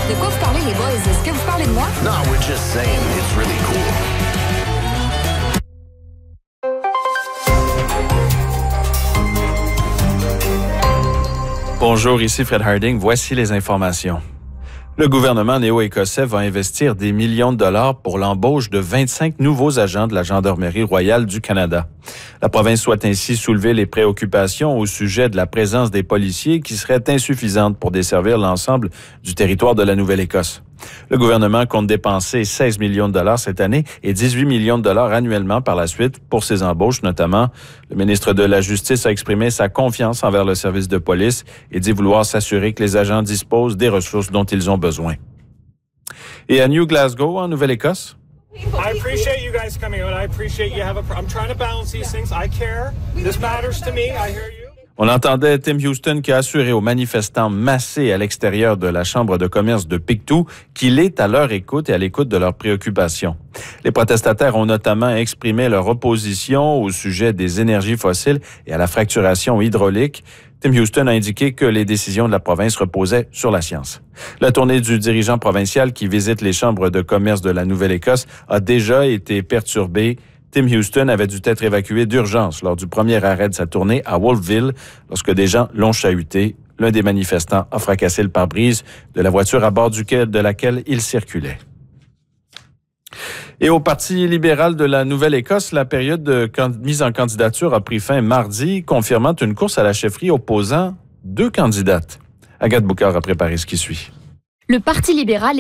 De quoi vous parlez, les boys? Est-ce que vous parlez de moi? No, we're just saying it's really cool. Bonjour, ici Fred Harding. Voici les informations. Le gouvernement néo-écossais va investir des millions de dollars pour l'embauche de 25 nouveaux agents de la Gendarmerie royale du Canada. La province souhaite ainsi soulever les préoccupations au sujet de la présence des policiers qui serait insuffisante pour desservir l'ensemble du territoire de la Nouvelle-Écosse. Le gouvernement compte dépenser 16 millions de dollars cette année et 18 millions de dollars annuellement par la suite pour ces embauches notamment. Le ministre de la Justice a exprimé sa confiance envers le service de police et dit vouloir s'assurer que les agents disposent des ressources dont ils ont besoin. Et à New Glasgow, en Nouvelle-Écosse, I appreciate you guys coming out. I appreciate you I'm trying to balance these things. I care. This matters to me. I hear you. on entendait Tim Houston qui a assuré aux manifestants massés à l'extérieur de la Chambre de commerce de Pictou qu'il est à leur écoute et à l'écoute de leurs préoccupations. Les protestataires ont notamment exprimé leur opposition au sujet des énergies fossiles et à la fracturation hydraulique. Tim Houston a indiqué que les décisions de la province reposaient sur la science. La tournée du dirigeant provincial qui visite les chambres de commerce de la Nouvelle-Écosse a déjà été perturbée. Tim Houston avait dû être évacué d'urgence lors du premier arrêt de sa tournée à Wolfville lorsque des gens l'ont chahuté. L'un des manifestants a fracassé le pare-brise de la voiture à bord de laquelle il circulait. Et au Parti libéral de la Nouvelle-Écosse, la période de mise en candidature a pris fin mardi, confirmant une course à la chefferie opposant 2 candidates. Agathe Boucard a préparé ce qui suit. Le Parti libéral